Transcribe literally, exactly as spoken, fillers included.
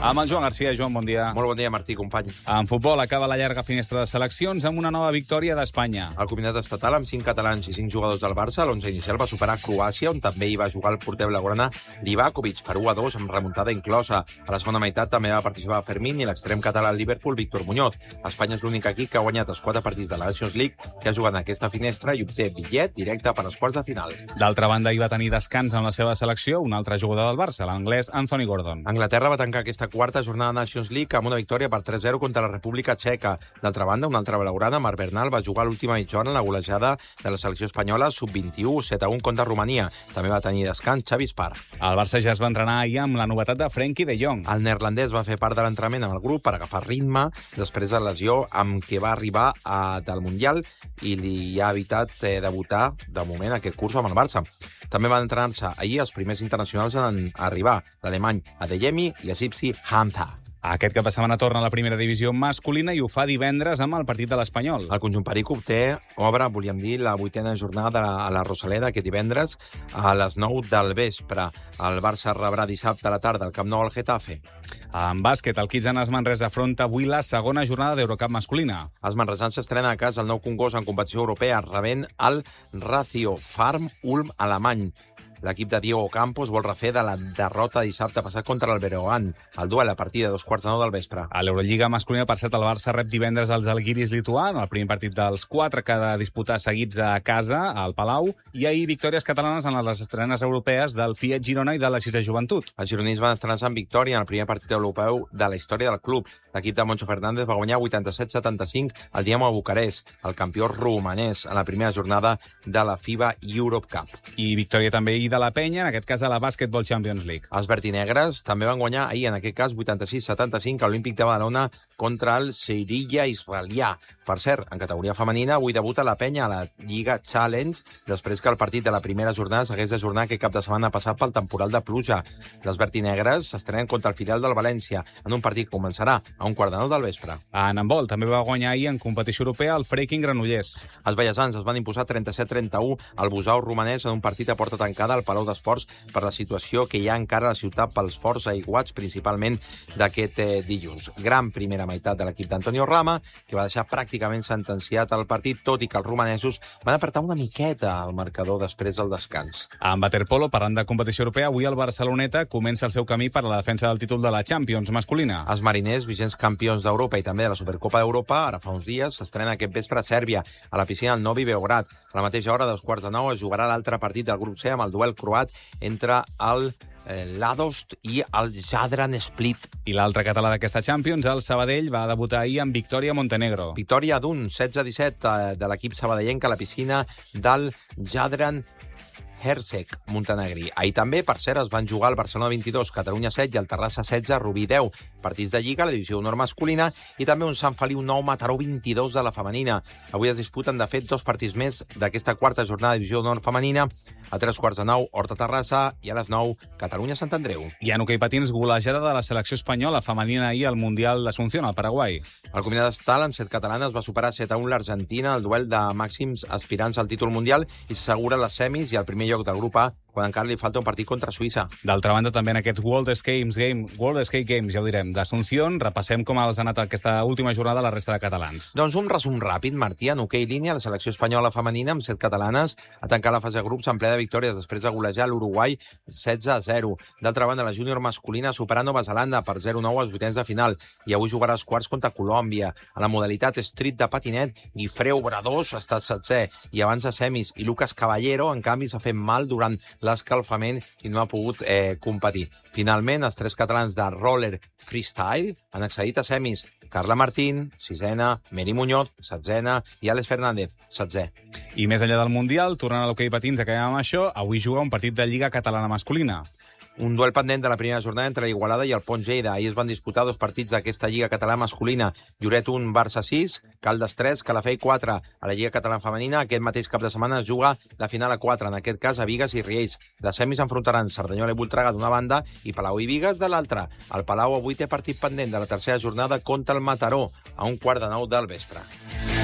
Amb el Joan Garcia. Joan, bon dia. Molt bon dia, Martí, company. En futbol acaba la llarga finestra de seleccions amb una nova victòria d'Espanya. El combinat estatal, amb cinc catalans i cinc jugadors del Barça, a l'onze inicial va superar Croàcia, on també hi va jugar el porter blaugrana Livakovic, per u a dos, amb remuntada inclosa. A la segona meitat també va participar Fermín i l'extrem català al Liverpool, Víctor Muñoz. Espanya és l'únic equip que ha guanyat els quatre partits de la Nations League que ha jugat en aquesta finestra i obté bitllet directe per als quarts de final. D'altra banda, hi va tenir descans en la seva selecció un altre jugador del Barça, l'anglès Anthony Gordon. Anglaterra va tancar aquesta quarta jornada de Nations League amb una victòria per tres a zero contra la República Txeca. D'altra banda, una altra blaugrana, Marc Bernal, va jugar l'última mitja hora en la golejada de la selecció espanyola sub vint-i-u, set a un contra Romania. També va tenir descans Xavi Espar. El Barça ja es va entrenar ahir amb la novetat de Frenkie de Jong. El neerlandès va fer part de l'entrenament amb el grup per agafar ritme després de la lesió amb què va arribar a, del Mundial i li ha evitat eh, debutar, de moment, aquest curs amb el Barça. També van entrenar-se ahir els primers internacionals en arribar, l'alemany Adeyemi i l'egipci Hamza. Aquest cap de setmana torna a la primera divisió masculina i ho fa divendres amb el partit de l'Espanyol. El conjunt perico obté, obre, volíem dir, la vuitena jornada a la Rosaleda aquest divendres a les nou del vespre. El Barça rebrà dissabte a la tarda al Camp Nou al Getafe. En bàsquet, el Kitsanas Manresa afronta avui la segona jornada d'Eurocup masculina. Els manresans s'estrena a casa el nou Congost en competició europea, rebent el Ratio Farm Ulm alemany. L'equip de Diego Campos vol refer de la derrota dissabte passat contra el Berogan. El duel a partir de dos quarts de nou del vespre. A l'Eurolliga masculina, per cert, el Barça rep divendres els Algiris lituà, en el primer partit dels quatre que ha de disputar seguits a casa, al Palau, i ahir victòries catalanes en les estrenes europees del Fiat Girona i de la Sisa Joventut. Els gironins van estrenar-se amb victòria en el primer partit europeu de la història del club. L'equip de Moncho Fernández va guanyar vuitanta-set a setanta-cinc al Dinamo de Bucarest, el campió romanès, en la primera jornada de la FIBA Europe Cup. I victòria també ahir de la Penya, en aquest cas a la Basketball Champions League. Els vertinegres també van guanyar ahir, en aquest cas, vuitanta-sis a setanta-cinc a l'Olímpic de Badalona contra el Seirilla israelià. Per cert, en categoria femenina, avui debuta la Penya a la Lliga Challenge, després que el partit de la primera jornada s'hagués d'ajornar aquest cap de setmana passat pel temporal de pluja. Les vertinegres s'estrenen contra el filial del València, en un partit que començarà a un quart de nou del vespre. En handbol també va guanyar ahir en competició europea el Freaking Granollers. Els vallesans es van imposar trenta-set a trenta-u al Busau romanès en un partit a porta tancada al Palau d'Esports per la situació que hi ha encara a la ciutat pels forts aiguats, principalment d'aquest eh, dilluns. Gran primera meitat de l'equip d'Antonio Rama, que va deixar pràcticament sentenciat el partit, tot i que els romanesos van apretar una miqueta al marcador després del descans. En waterpolo, parlant de competició europea, avui el Barceloneta comença el seu camí per a la defensa del títol de la Champions masculina. Els mariners, vigents campions d'Europa i també de la Supercopa d'Europa, ara fa uns dies, s'estrena aquest vespre a Sèrbia, a la piscina del Novi Beograd. A la mateixa hora, dels quarts de nou, es jugarà l'altre partit del grup C amb el duel croat entre el eh, Ladost i el Jadran Split. I l'altre català d'aquesta Champions, el Sabadell, va debutar ahir amb victòria a Montenegro. Victòria d'un setze a disset eh, de l'equip sabadellenc a la piscina del Jadran Hersek, Montenegrí. Ahir també, per cert, es van jugar el Barcelona vint-i-dos, Catalunya set i el Terrassa setze, Rubí deu. Partits de Lliga, la divisió honor masculina, i també un Sant Feliu nou, Mataró vint-i-dos de la femenina. Avui es disputen, de fet, dos partits més d'aquesta quarta jornada de divisió honor femenina. A tres quarts de nou, Horta-Terrassa, i a les nou, Catalunya-Sant Andreu. I en hoquei patins, golejada de la selecció espanyola femenina ahir al Mundial d'Asunción, al Paraguai. El combinat estatal, amb set catalanes, va superar set a un l'Argentina, el duel de màxims aspirants al títol mundial, i s'assegura les semis i el primer lloc del grup A, quan encara li falta un partit contra Suïssa. D'altra banda, també en aquests World Skate Games, World Skate Games, ja ho direm, d'Asunción, repassem com els ha anat aquesta última jornada la resta de catalans. Doncs un resum ràpid, Martí, en hoquei línia, la selecció espanyola femenina, amb set catalanes, ha tancat la fase de grups en ple de victòries després de golejar l'Uruguai setze a zero. D'altra banda, la júnior masculina supera Nova Zelanda per zero a nou als vuitens de final i avui jugarà als quarts contra Colòmbia. A la modalitat street de patinet, Guifreu Bradós ha estat setzè i abans de semis, i Lucas Caballero, en canvi, s'ha fet mal durant l'escalfament i no ha pogut eh, competir. Finalment, els tres catalans de roller freestyle han accedit a semis. Carla Martín, sisena, Meri Muñoz, setzena, i Àlex Fernández, setzè. I més enllà del Mundial, tornant a l'hoquei patins, acabem amb això, avui juga un partit de Lliga Catalana masculina. Un duel pendent de la primera jornada entre l'Igualada i el Pont Lleida. Ahir es van disputar dos partits d'aquesta Lliga Catalana masculina. Lloret un, Barça sis, Caldes tres, Calafell quatre. A la Lliga Catalana femenina, aquest mateix cap de setmana es juga la final a quatre, en aquest cas a Bigues i Riells. Les semis enfrontaran Cerdanyola i Voltregà d'una banda i Palau i Bigues de l'altra. El Palau avui té partit pendent de la tercera jornada contra el Mataró, a un quart de nou del vespre.